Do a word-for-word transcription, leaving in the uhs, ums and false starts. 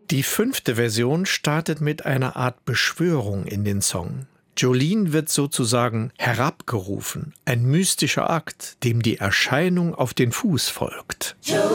Die fünfte Version startet mit einer Art Beschwörung in den Song. Jolene wird sozusagen herabgerufen, ein mystischer Akt, dem die Erscheinung auf den Fuß folgt.